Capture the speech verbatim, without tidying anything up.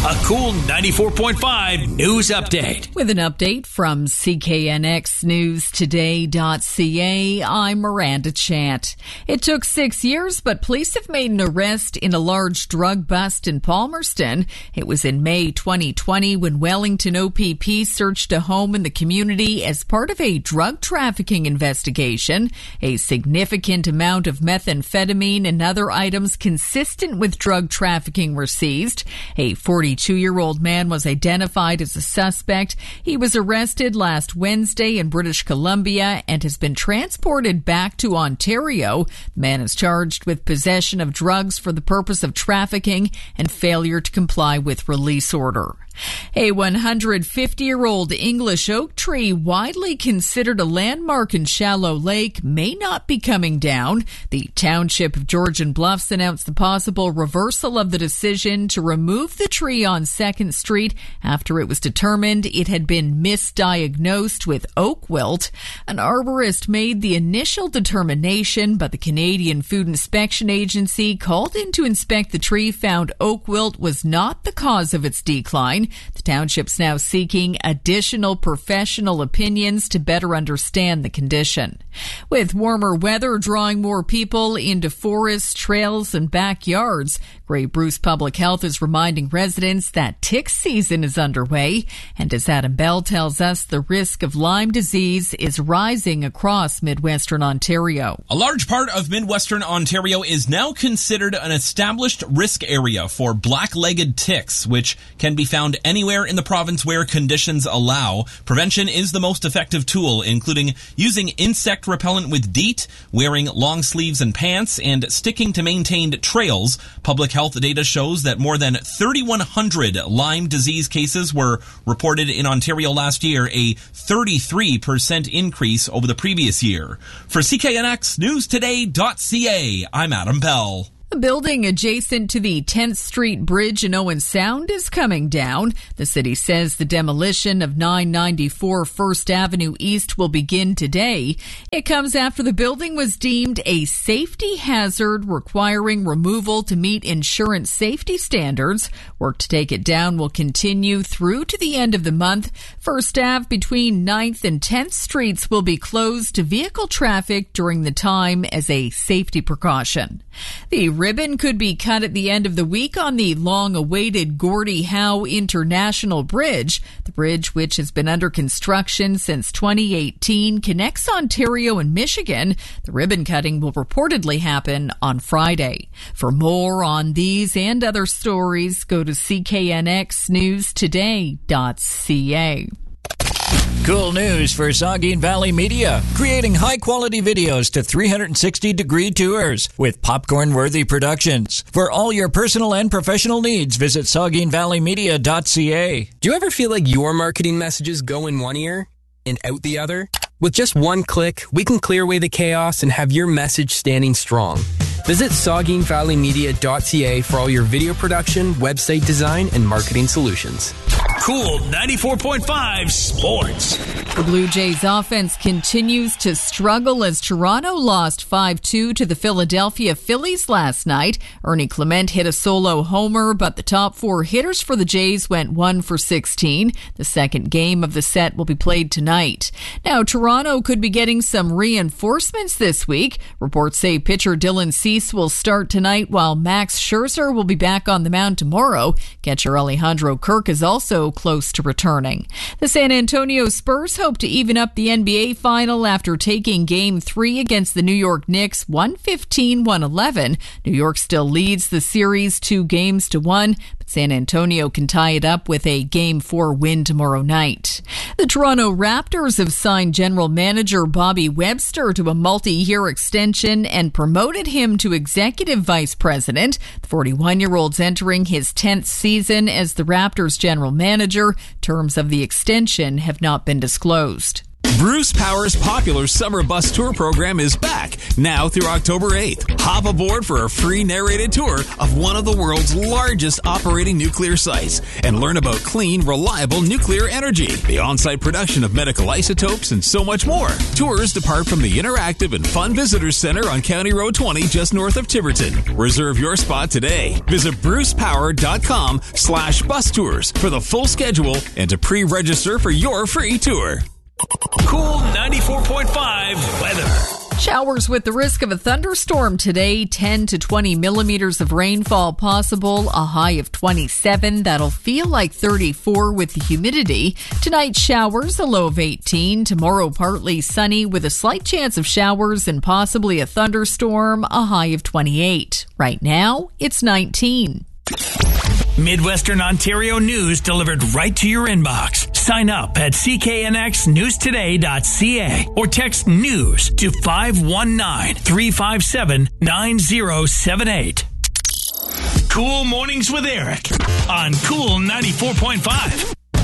A cool ninety-four point five news update. With an update from C K N X News Today dot C A, I'm Miranda Chant. It took six years, but police have made an arrest in a large drug bust in Palmerston. It was in May twenty twenty when Wellington O P P searched a home in the community as part of a drug trafficking investigation. A significant amount of methamphetamine and other items consistent with drug trafficking were seized. A forty-two-year-old man was identified as a suspect. He was arrested last Wednesday in British Columbia and has been transported back to Ontario. The man is charged with possession of drugs for the purpose of trafficking and failure to comply with release order. A one hundred fifty-year-old English oak tree, widely considered a landmark in Shallow Lake, may not be coming down. The township of Georgian Bluffs announced the possible reversal of the decision to remove the tree on second Street after it was determined it had been misdiagnosed with oak wilt. An arborist made the initial determination, but the Canadian Food Inspection Agency, called in to inspect the tree, found oak wilt was not the cause of its decline. The township's now seeking additional professional opinions to better understand the condition. With warmer weather drawing more people into forests, trails, and backyards, Grey Bruce Public Health is reminding residents that tick season is underway. And as Adam Bell tells us, the risk of Lyme disease is rising across Midwestern Ontario. A large part of Midwestern Ontario is now considered an established risk area for black-legged ticks, which can be found anywhere in the province where conditions allow. Prevention is the most effective tool, including using insect repellent with DEET, wearing long sleeves and pants, and sticking to maintained trails. Public health data shows that more than thirty-one hundred Lyme disease cases were reported in Ontario last year, a thirty-three percent increase over the previous year. For C K N X News Today dot C A, I'm Adam Bell. A building adjacent to the tenth Street Bridge in Owen Sound is coming down. The city says the demolition of nine ninety-four First Avenue East will begin today. It comes after the building was deemed a safety hazard, requiring removal to meet insurance safety standards. Work to take it down will continue through to the end of the month. First Ave between ninth and tenth Streets will be closed to vehicle traffic during the time as a safety precaution. The ribbon could be cut at the end of the week on the long-awaited Gordie Howe International Bridge. The bridge, which has been under construction since twenty eighteen, connects Ontario and Michigan. The ribbon cutting will reportedly happen on Friday. For more on these and other stories, go to C K N X News Today dot C A. Cool news for Saugeen Valley Media, creating high-quality videos to three sixty degree tours with popcorn-worthy productions. For all your personal and professional needs, visit Saugeen Valley Media dot C A. Do you ever feel like your marketing messages go in one ear and out the other? With just one click, we can clear away the chaos and have your message standing strong. Visit Saugeen Valley Media dot C A for all your video production, website design, and marketing solutions. Cool ninety-four point five Sports. The Blue Jays offense continues to struggle as Toronto lost five two to the Philadelphia Phillies last night. Ernie Clement hit a solo homer, but the top four hitters for the Jays went one for sixteen. The second game of the set will be played tonight. Now, Toronto could be getting some reinforcements this week. Reports say pitcher Dylan Cease will start tonight, while Max Scherzer will be back on the mound tomorrow. Catcher Alejandro Kirk is also close to returning. The San Antonio Spurs hope to even up the N B A final after taking Game three against the New York Knicks one fifteen to one eleven. New York still leads the series two games to one, but San Antonio can tie it up with a Game four win tomorrow night. The Toronto Raptors have signed general manager Bobby Webster to a multi-year extension and promoted him to executive vice president. The forty-one-year-old's entering his tenth season as the Raptors general manager. Terms of the extension have not been disclosed. Bruce Power's popular summer bus tour program is back, now through October eighth. Hop aboard for a free narrated tour of one of the world's largest operating nuclear sites and learn about clean, reliable nuclear energy, the on-site production of medical isotopes, and so much more. Tours depart from the interactive and fun Visitors Center on County Road twenty just north of Tiverton. Reserve your spot today. Visit brucepower.com slash bus tours for the full schedule and to pre-register for your free tour. Cool ninety-four point five weather. Showers with the risk of a thunderstorm today, ten to twenty millimeters of rainfall possible, a high of twenty-seven. That'll feel like thirty-four with the humidity. Tonight, showers, a low of eighteen. Tomorrow, partly sunny with a slight chance of showers and possibly a thunderstorm, a high of twenty-eight. Right now, it's nineteen. Midwestern Ontario news delivered right to your inbox. Sign up at c k n x news today dot c a or text news to five one nine, three five seven, nine zero seven eight. Cool Mornings with Eric on Cool ninety-four point five.